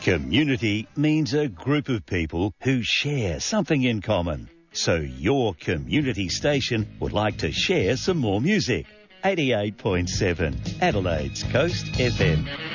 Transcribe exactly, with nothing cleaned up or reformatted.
Community means a group of people who share something in common. So your community station would like to share some more music. eighty-eight point seven, Adelaide's Coast F M.